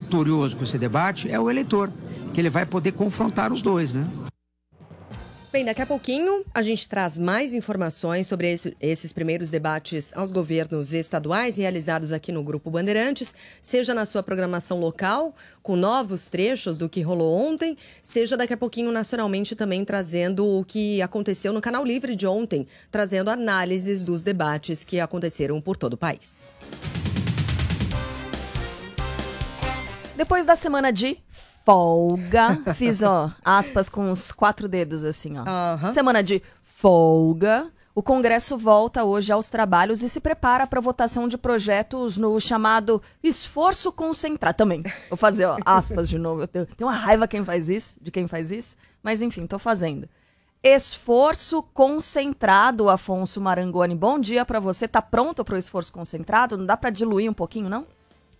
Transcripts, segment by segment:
vitorioso com esse debate é o eleitor, que ele vai poder confrontar os dois, né? Bem, daqui a pouquinho a gente traz mais informações sobre esses primeiros debates aos governos estaduais realizados aqui no Grupo Bandeirantes, seja na sua programação local, com novos trechos do que rolou ontem, seja daqui a pouquinho nacionalmente também trazendo o que aconteceu no Canal Livre de ontem, trazendo análises dos debates que aconteceram por todo o país. Depois da semana de folga, fiz, aspas com os 4 dedos assim, Semana de folga, o Congresso volta hoje aos trabalhos e se prepara para votação de projetos no chamado esforço concentrado. Também, vou fazer, aspas de novo, eu tenho uma raiva de quem faz isso, mas enfim, tô fazendo. Esforço concentrado, Afonso Marangoni, bom dia para você, tá pronto para o esforço concentrado? Não dá para diluir um pouquinho, não?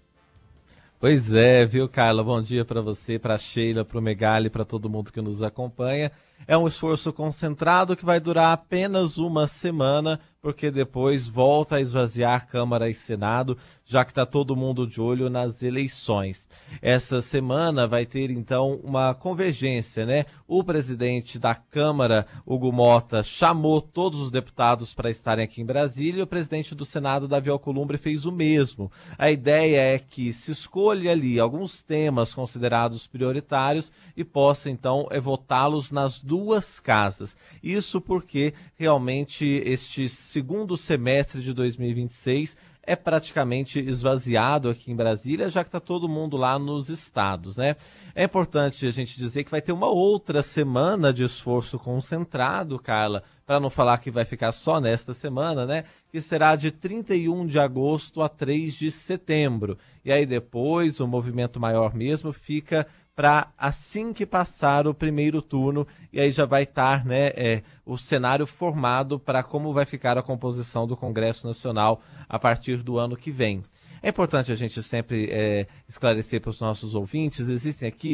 Pois é, viu, Carla? Bom dia para você, para Sheila, para o Megali, para todo mundo que nos acompanha. É um esforço concentrado que vai durar apenas uma semana, porque depois volta a esvaziar Câmara e Senado, já que está todo mundo de olho nas eleições. Essa semana vai ter, então, uma convergência, né? O presidente da Câmara, Hugo Mota, chamou todos os deputados para estarem aqui em Brasília e o presidente do Senado, Davi Alcolumbre, fez o mesmo. A ideia é que se escolha ali alguns temas considerados prioritários e possa, então, votá-los nas duas casas. Isso porque, realmente, este segundo semestre de 2026 é praticamente esvaziado aqui em Brasília, já que está todo mundo lá nos estados, né? É importante a gente dizer que vai ter uma outra semana de esforço concentrado, Carla, para não falar que vai ficar só nesta semana, né? Que será de 31 de agosto a 3 de setembro. E aí depois o movimento maior mesmo fica para assim que passar o primeiro turno, e aí já vai estar, né, o cenário formado para como vai ficar a composição do Congresso Nacional a partir do ano que vem. É importante a gente sempre esclarecer para os nossos ouvintes, existem aqui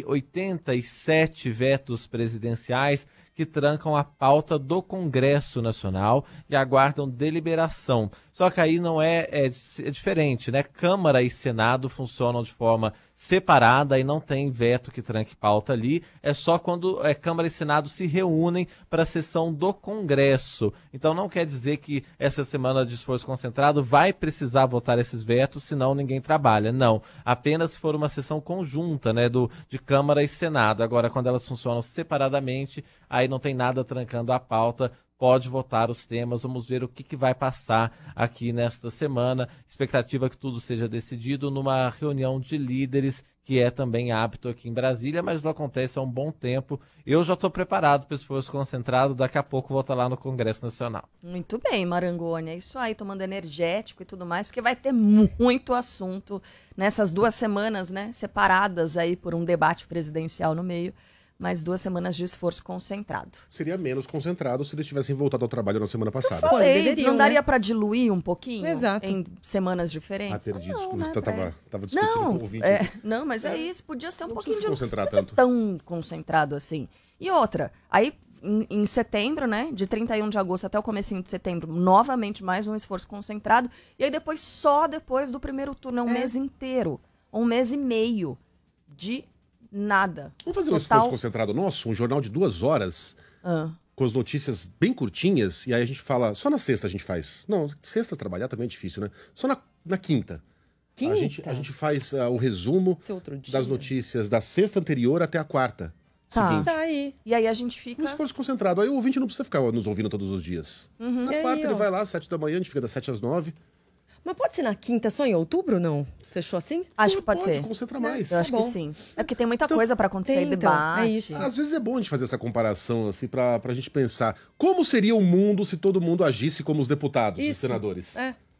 87 vetos presidenciais que trancam a pauta do Congresso Nacional e aguardam deliberação. Só que aí não é diferente, né? Câmara e Senado funcionam de forma separada e não tem veto que tranque pauta ali. É só quando Câmara e Senado se reúnem para a sessão do Congresso. Então não quer dizer que essa semana de esforço concentrado vai precisar votar esses vetos, senão ninguém trabalha. Não, apenas se for uma sessão conjunta, né, de Câmara e Senado. Agora, quando elas funcionam separadamente, aí não tem nada trancando a pauta. Pode votar os temas, vamos ver o que vai passar aqui nesta semana. Expectativa que tudo seja decidido numa reunião de líderes, que é também hábito aqui em Brasília, mas não acontece há um bom tempo. Eu já estou preparado para esse esforço concentrado, daqui a pouco vou estar lá no Congresso Nacional. Muito bem, Marangoni, é isso aí, tomando energético e tudo mais, porque vai ter muito assunto nessas 2 semanas, né, separadas aí por um debate presidencial no meio. Mais 2 semanas de esforço concentrado. Seria menos concentrado se eles tivessem voltado ao trabalho na semana passada. Eu falei, não daria para diluir um pouquinho? Exato. Em semanas diferentes? Perdi, desculpa, né, tava discutindo com o ouvinte. Não, mas é isso, podia ser um pouquinho de... Não precisa se concentrar tanto. Tão concentrado assim. E outra, aí em setembro, né, de 31 de agosto até o comecinho de setembro, novamente mais um esforço concentrado, e aí depois, só depois do primeiro turno, um mês inteiro, 1 mês e meio de nada. Vamos fazer um esforço concentrado nosso, um jornal de 2 horas, com as notícias bem curtinhas, e aí a gente fala, só na sexta a gente faz. Não, sexta trabalhar também é difícil, né? Só na quinta. A gente faz o resumo das notícias da sexta anterior até a quarta seguinte. Tá aí. E aí a gente fica... Um esforço concentrado. Aí o ouvinte não precisa ficar nos ouvindo todos os dias. Na quarta ele vai lá, às 7 da manhã, a gente fica das 7 às 9. Mas pode ser na quinta, só em outubro, não? Fechou assim? Acho que pode ser. Concentra mais. Eu acho que sim. É porque tem muita coisa pra acontecer, debate. É isso. Às vezes é bom a gente fazer essa comparação, assim, pra gente pensar como seria o mundo se todo mundo agisse como os deputados e senadores.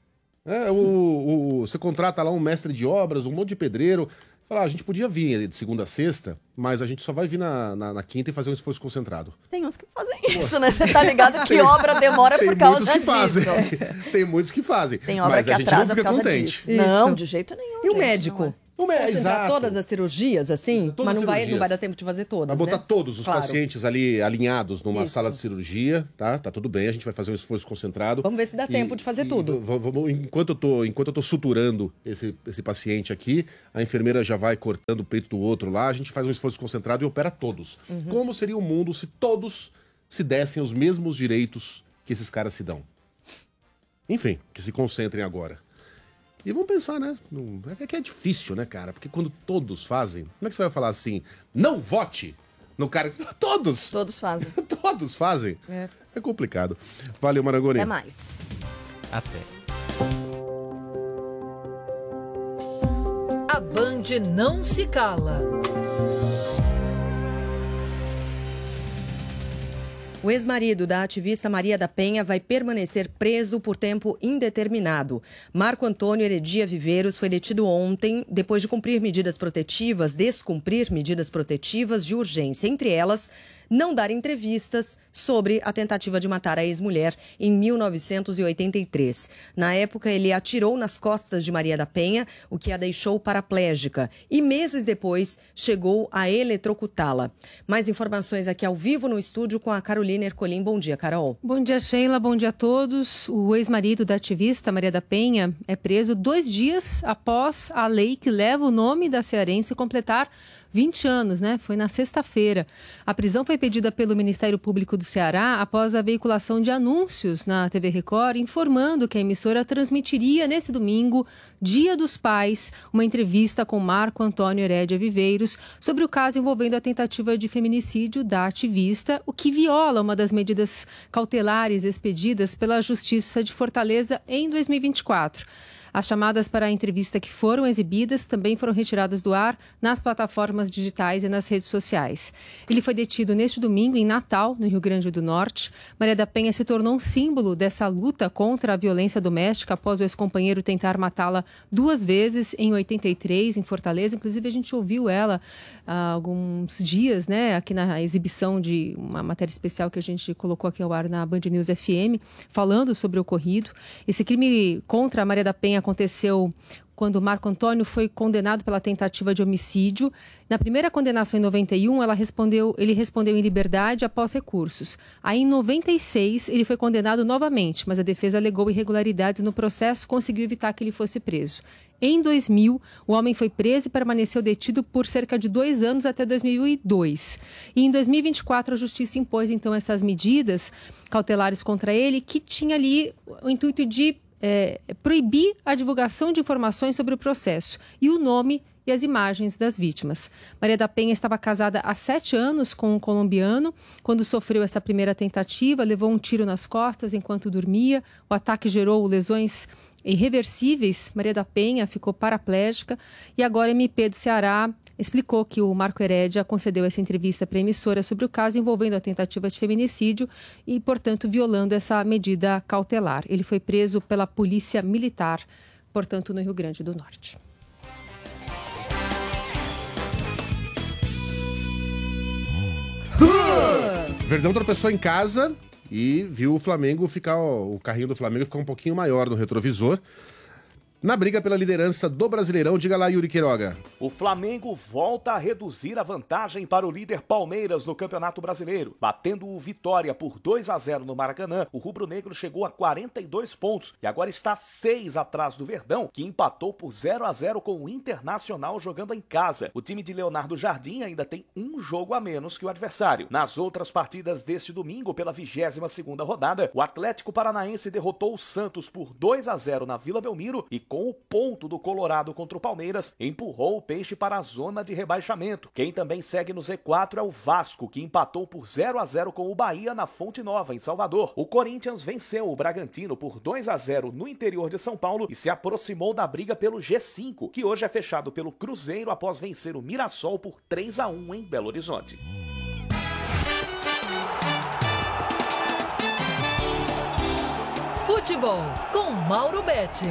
Você contrata lá um mestre de obras, um monte de pedreiro. Fala, a gente podia vir de segunda a sexta, mas a gente só vai vir na quinta e fazer um esforço concentrado. Tem uns que fazem isso, né? Você tá ligado que obra demora por causa disso. Tem muitos que fazem. Tem obra que atrasa por causa disso. Isso. Não, de jeito nenhum. E o médico? Concentrar todas as cirurgias, assim? Mas não vai dar tempo de fazer todas, vai botar todos os Claro. pacientes ali alinhados numa sala de cirurgia, tá? Tá tudo bem, a gente vai fazer um esforço concentrado. Vamos ver se dá tempo de fazer tudo. Enquanto eu tô suturando esse paciente aqui, a enfermeira já vai cortando o peito do outro lá, a gente faz um esforço concentrado e opera todos. Como seria o mundo se todos se dessem os mesmos direitos que esses caras se dão? Enfim, que se concentrem agora. E vamos pensar, né? É que é difícil, né, cara? Porque quando todos fazem, como é que você vai falar assim? Não vote no cara. Todos! Todos fazem. Todos fazem. É complicado. Valeu, Marangoni. Até mais. Até. A Band não se cala. O ex-marido da ativista Maria da Penha vai permanecer preso por tempo indeterminado. Marco Antônio Heredia Viveiros foi detido ontem depois de descumprir medidas protetivas de urgência, entre elas não dar entrevistas sobre a tentativa de matar a ex-mulher em 1983. Na época, ele atirou nas costas de Maria da Penha, o que a deixou paraplégica, e meses depois chegou a eletrocutá-la. Mais informações aqui ao vivo no estúdio com a Carolina Ercolim. Bom dia, Carol. Bom dia, Sheila. Bom dia a todos. O ex-marido da ativista Maria da Penha é preso 2 dias após a lei que leva o nome da cearense completar 20 anos, né? Foi na sexta-feira. A prisão foi pedida pelo Ministério Público do Ceará após a veiculação de anúncios na TV Record informando que a emissora transmitiria nesse domingo, Dia dos Pais, uma entrevista com Marco Antônio Heredia Viveiros sobre o caso envolvendo a tentativa de feminicídio da ativista, o que viola uma das medidas cautelares expedidas pela Justiça de Fortaleza em 2024. As chamadas para a entrevista que foram exibidas também foram retiradas do ar nas plataformas digitais e nas redes sociais. Ele foi detido neste domingo em Natal, no Rio Grande do Norte. Maria da Penha se tornou um símbolo dessa luta contra a violência doméstica após o ex-companheiro tentar matá-la 2 vezes em 83, em Fortaleza. Inclusive, a gente ouviu ela há alguns dias, né, aqui na exibição de uma matéria especial que a gente colocou aqui ao ar na Band News FM, falando sobre o ocorrido. Esse crime contra a Maria da Penha aconteceu quando Marco Antônio foi condenado pela tentativa de homicídio. Na primeira condenação, em 91, ele respondeu em liberdade após recursos. Aí, em 96, ele foi condenado novamente, mas a defesa alegou irregularidades no processo e conseguiu evitar que ele fosse preso. Em 2000, o homem foi preso e permaneceu detido por cerca de 2 anos até 2002. E em 2024, a Justiça impôs, então, essas medidas cautelares contra ele, que tinha ali o intuito de proibir a divulgação de informações sobre o processo e o nome e as imagens das vítimas. Maria da Penha estava casada há 7 anos com um colombiano. Quando sofreu essa primeira tentativa, levou um tiro nas costas enquanto dormia. O ataque gerou lesões irreversíveis. Maria da Penha ficou paraplégica e agora a MP do Ceará explicou que o Marco Heredia concedeu essa entrevista para a emissora sobre o caso envolvendo a tentativa de feminicídio e, portanto, violando essa medida cautelar. Ele foi preso pela Polícia Militar, portanto, no Rio Grande do Norte. Verdão tropeçou em casa e viu o Flamengo o carrinho do Flamengo ficar um pouquinho maior no retrovisor. Na briga pela liderança do Brasileirão, diga lá, Yuri Queiroga. O Flamengo volta a reduzir a vantagem para o líder Palmeiras no Campeonato Brasileiro. Batendo o Vitória por 2-0 no Maracanã, o rubro-negro chegou a 42 pontos e agora está 6 atrás do Verdão, que empatou por 0-0 com o Internacional jogando em casa. O time de Leonardo Jardim ainda tem um jogo a menos que o adversário. Nas outras partidas deste domingo, pela 22ª rodada, o Atlético Paranaense derrotou o Santos por 2-0 na Vila Belmiro e com o ponto do Colorado contra o Palmeiras, empurrou o Peixe para a zona de rebaixamento. Quem também segue no Z4 é o Vasco, que empatou por 0-0 com o Bahia na Fonte Nova, em Salvador. O Corinthians venceu o Bragantino por 2-0 no interior de São Paulo e se aproximou da briga pelo G5, que hoje é fechado pelo Cruzeiro após vencer o Mirassol por 3-1 em Belo Horizonte. Futebol com Mauro Betting.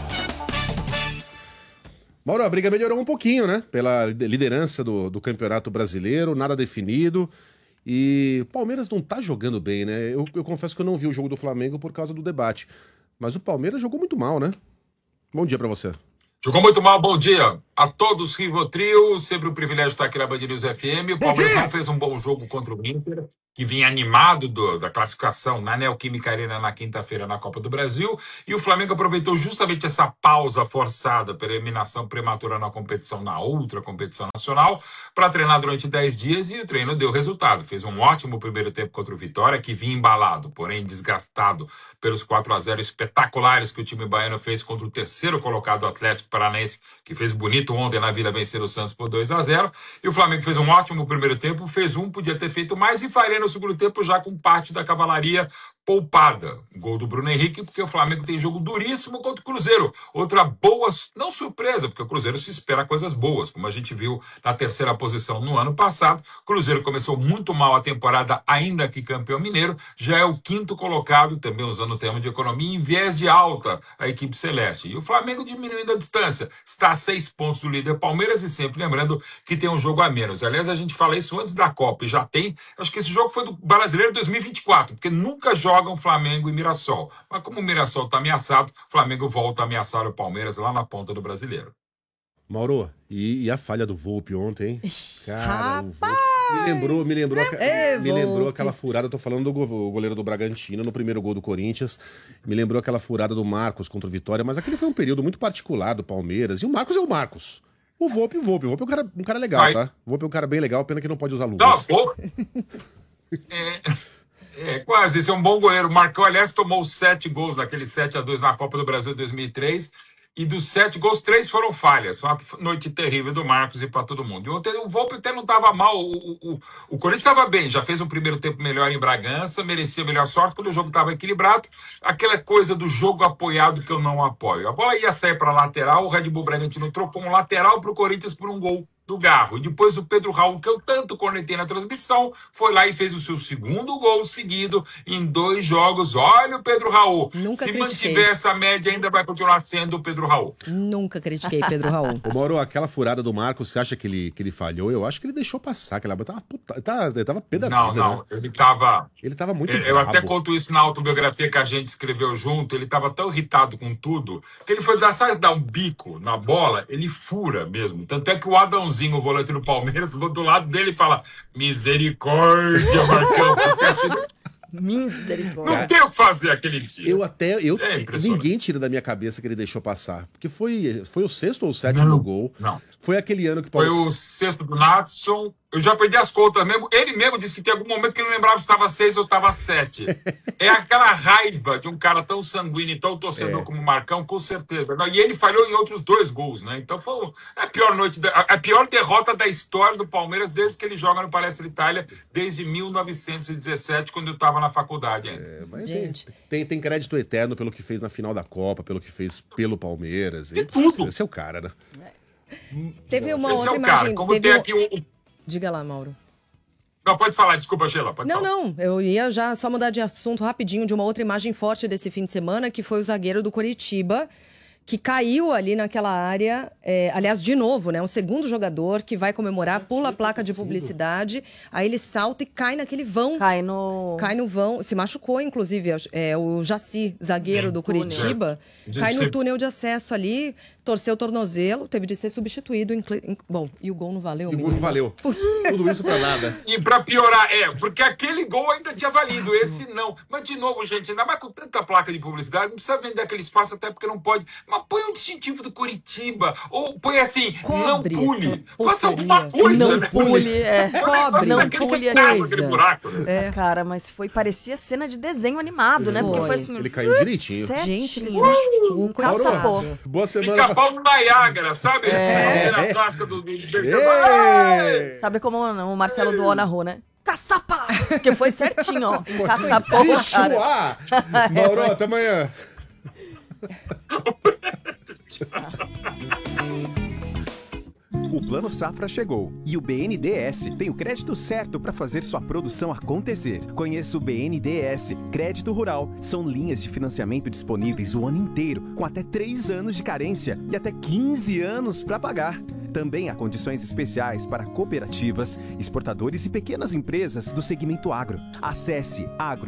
Mauro, a briga melhorou um pouquinho, né? Pela liderança do Campeonato Brasileiro, nada definido. E o Palmeiras não tá jogando bem, né? Eu confesso que eu não vi o jogo do Flamengo por causa do debate. Mas o Palmeiras jogou muito mal, né? Bom dia pra você. Jogou muito mal, bom dia a todos, Rivotril, sempre um privilégio estar aqui na Band News FM. O Palmeiras não fez um bom jogo contra o Inter, que vinha animado da classificação na Neoquímica Arena na quinta-feira na Copa do Brasil, e o Flamengo aproveitou justamente essa pausa forçada pela eliminação prematura na competição, na outra competição nacional, para treinar durante 10 dias, e o treino deu resultado. Fez um ótimo primeiro tempo contra o Vitória, que vinha embalado, porém desgastado pelos 4-0 espetaculares que o time baiano fez contra o terceiro colocado Atlético Paranaense, que fez bonito ontem na Vila vencer o Santos por 2-0, e o Flamengo fez um ótimo primeiro tempo, podia ter feito mais, e faria no segundo tempo já com parte da cavalaria poupada. Gol do Bruno Henrique, porque o Flamengo tem jogo duríssimo contra o Cruzeiro. Outra boa, não surpresa, porque o Cruzeiro se espera coisas boas, como a gente viu na terceira posição no ano passado. O Cruzeiro começou muito mal a temporada, ainda que campeão mineiro, já é o quinto colocado, também usando o termo de economia, em viés de alta a equipe celeste. E o Flamengo diminuindo a distância, está a 6 pontos do líder Palmeiras, e sempre lembrando que tem um jogo a menos. Aliás, a gente fala isso antes da Copa, e já tem, acho que esse jogo foi do Brasileiro 2024, porque nunca jogam Flamengo e Mirassol. Mas como o Mirassol está ameaçado, o Flamengo volta a ameaçar o Palmeiras lá na ponta do Brasileiro. Mauro, e a falha do Volpi ontem, hein? Cara, Rapaz! me lembrou aquela furada, eu tô falando do goleiro do Bragantino no primeiro gol do Corinthians, me lembrou aquela furada do Marcos contra o Vitória, mas aquele foi um período muito particular do Palmeiras, e o Marcos é o Marcos. O Volpi é um cara legal, tá? O Volpi é um cara bem legal, pena que não pode usar luvas. Quase, esse é um bom goleiro. O Marcão, aliás, tomou 7 gols naquele 7-2 na Copa do Brasil 2003, e dos 7 gols, 3 foram falhas. Foi uma noite terrível do Marcos e para todo mundo. E ontem o Volpi até não estava mal, o Corinthians estava bem, já fez um primeiro tempo melhor em Bragança, merecia melhor sorte quando o jogo estava equilibrado. Aquela coisa do jogo apoiado que eu não apoio. A bola ia sair para a lateral, o Red Bull Bragantino trocou um lateral para o Corinthians por um gol do Garro. E depois o Pedro Raul, que eu tanto cornetei na transmissão, foi lá e fez o seu segundo gol seguido em 2 jogos. Olha o Pedro Raul. Se mantiver essa média, ainda vai continuar sendo o Pedro Raul. Nunca critiquei Pedro Raul. Ô Mauro, aquela furada do Marcos, você acha que ele falhou? Eu acho que ele deixou passar, que ele tava pé da vida, Não, né? Ele tava muito Eu brabo. até conto isso na autobiografia que a gente escreveu junto. Ele tava tão irritado com tudo que ele foi dar um bico na bola, ele fura mesmo. Tanto é que o Adãozinho, o volante do Palmeiras, do lado dele fala: misericórdia, Marcão. Misericórdia. Não tem o que fazer aquele dia. Ninguém tira da minha cabeça que ele deixou passar. Porque foi o 6º ou o 7º gol. Não. Foi aquele ano que... Foi o 6º do Natson. Eu já perdi as contas mesmo. Ele mesmo disse que tem algum momento que ele não lembrava se estava 6 ou estava 7. É aquela raiva de um cara tão sanguíneo, tão torcedor como o Marcão, com certeza. E ele falhou em outros 2 gols, né? Então foi a pior derrota da história do Palmeiras desde que ele joga no Palestra Itália, desde 1917, quando eu estava na faculdade ainda. Mas tem crédito eterno pelo que fez na final da Copa, pelo que fez pelo Palmeiras. Tem tudo. Esse é o cara, né? Teve uma Esse outra é o cara. imagem. Como tem aqui Diga lá, Mauro. Não, pode falar, desculpa, Sheila. Não, eu ia já só mudar de assunto rapidinho de uma outra imagem forte desse fim de semana, que foi o zagueiro do Coritiba, que caiu ali naquela área, aliás, de novo, né? Um segundo jogador que vai comemorar, pula a placa de publicidade, aí ele salta e cai naquele vão. Cai no vão, se machucou, inclusive, o Jaci, zagueiro do Coritiba, cai no túnel de acesso ali, torceu o tornozelo, teve de ser substituído. Bom, e o gol não valeu? O gol não valeu. Tudo isso pra nada. E pra piorar, porque aquele gol ainda tinha valido, esse não. Mas, de novo, gente, ainda mais com tanta placa de publicidade, não precisa vender aquele espaço, até porque não pode. Mas põe um distintivo do Curitiba. Ou põe assim, não pule. Faça alguma coisa, não né? Pule, Cobre, não pule aquele buraco. Nossa, cara, mas parecia cena de desenho animado, né? Porque foi assim... Ele caiu direitinho. Gente, ele se machucou, caçapou. Boa semana. Pica-pau no Niágara, sabe? A cena clássica do Sabe como o Marcelo doou narrou, né? Caçapa! Porque foi certinho, ó. Caçapou, cara. Mauro, até amanhã. O Plano Safra chegou e o BNDES tem o crédito certo para fazer sua produção acontecer. Conheça o BNDES Crédito Rural. São linhas de financiamento disponíveis o ano inteiro, com até 3 anos de carência e até 15 anos para pagar. Também há condições especiais para cooperativas, exportadores e pequenas empresas do segmento agro. Acesse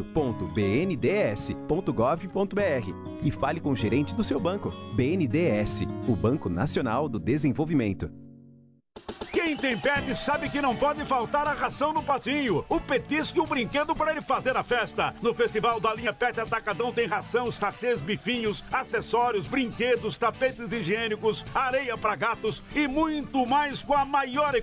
agro.bnds.gov.br e fale com o gerente do seu banco. BNDES, o Banco Nacional do Desenvolvimento. Quem tem pet sabe que não pode faltar a ração no patinho, o petisco e o brinquedo para ele fazer a festa. No Festival da Linha Pet Atacadão tem ração, sachês, bifinhos, acessórios, brinquedos, tapetes higiênicos, areia para gatos e muito mais com a maior